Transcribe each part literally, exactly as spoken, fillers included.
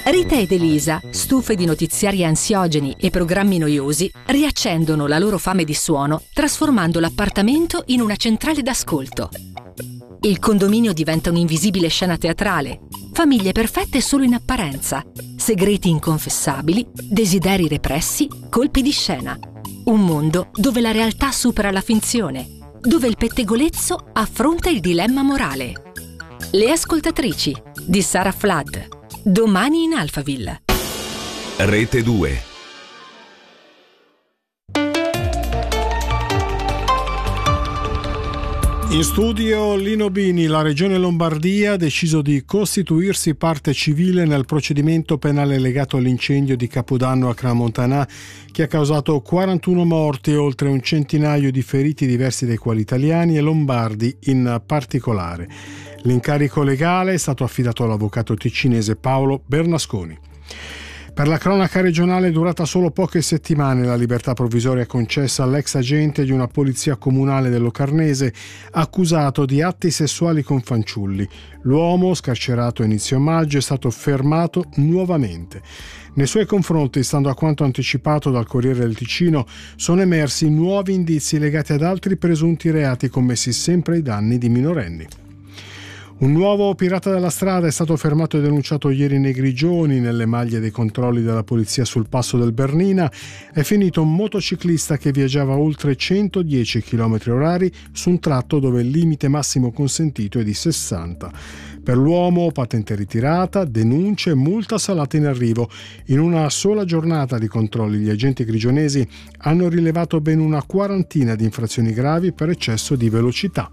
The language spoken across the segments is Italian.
Rita ed Elisa, stufe di notiziari ansiogeni e programmi noiosi, riaccendono la loro fame di suono trasformando l'appartamento in una centrale d'ascolto. Il condominio diventa un'invisibile scena teatrale, famiglie perfette solo in apparenza, segreti inconfessabili, desideri repressi, colpi di scena. Un mondo dove la realtà supera la finzione, dove il pettegolezzo affronta il dilemma morale. Le ascoltatrici di Sarah Flood. Domani in Alphaville. Rete due. In studio Lino Bini. La Regione Lombardia ha deciso di costituirsi parte civile nel procedimento penale legato all'incendio di Capodanno a Crans-Montana, che ha causato quarantuno morti e oltre un centinaio di feriti, diversi dei quali italiani e lombardi in particolare. L'incarico legale è stato affidato all'avvocato ticinese Paolo Bernasconi. Per la cronaca regionale è durata solo poche settimane la libertà provvisoria concessa all'ex agente di una polizia comunale del Locarnese accusato di atti sessuali con fanciulli. L'uomo, scarcerato a inizio maggio, è stato fermato nuovamente. Nei suoi confronti, stando a quanto anticipato dal Corriere del Ticino, sono emersi nuovi indizi legati ad altri presunti reati commessi sempre ai danni di minorenni. Un nuovo pirata della strada è stato fermato e denunciato ieri nei Grigioni. Nelle maglie dei controlli della polizia sul passo del Bernina è finito un motociclista che viaggiava oltre centodieci chilometri orari su un tratto dove il limite massimo consentito è di sessanta. Per l'uomo, patente ritirata, denunce e multa salata in arrivo. In una sola giornata di controlli gli agenti grigionesi hanno rilevato ben una quarantina di infrazioni gravi per eccesso di velocità.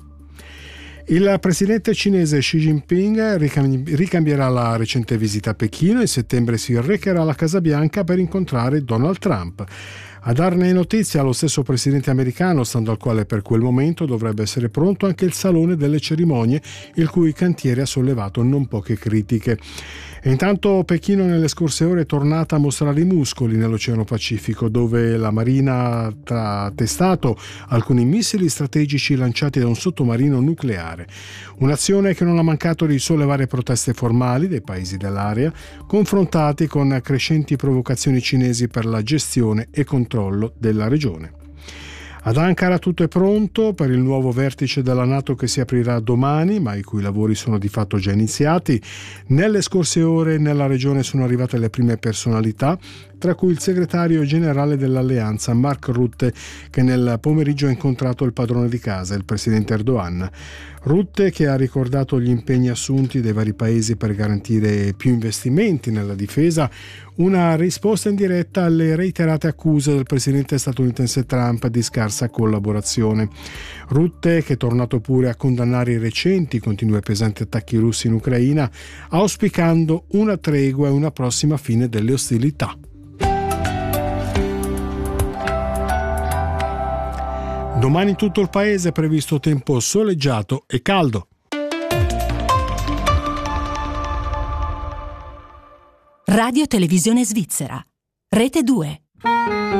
Il presidente cinese Xi Jinping ricambierà la recente visita a Pechino e in settembre si recherà alla Casa Bianca per incontrare Donald Trump. A darne notizia lo stesso presidente americano, stando al quale per quel momento dovrebbe essere pronto anche il salone delle cerimonie, il cui cantiere ha sollevato non poche critiche. E intanto Pechino nelle scorse ore è tornata a mostrare i muscoli nell'Oceano Pacifico, dove la Marina ha testato alcuni missili strategici lanciati da un sottomarino nucleare. Un'azione che non ha mancato di sollevare proteste formali dei paesi dell'area, confrontati con crescenti provocazioni cinesi per la gestione e controllo della regione. Ad Ankara tutto è pronto per il nuovo vertice della NATO che si aprirà domani, ma i cui lavori sono di fatto già iniziati. Nelle scorse ore nella regione sono arrivate le prime personalità, tra cui il segretario generale dell'alleanza Mark Rutte, che nel pomeriggio ha incontrato il padrone di casa, il presidente Erdogan. Rutte, che ha ricordato gli impegni assunti dai vari paesi per garantire più investimenti nella difesa, una risposta in diretta alle reiterate accuse del presidente statunitense Trump di scarsa collaborazione. Rutte, che è tornato pure a condannare i recenti continui e pesanti attacchi russi in Ucraina, auspicando una tregua e una prossima fine delle ostilità. Domani in tutto il paese è previsto tempo soleggiato e caldo. Radio Televisione Svizzera. Rete due.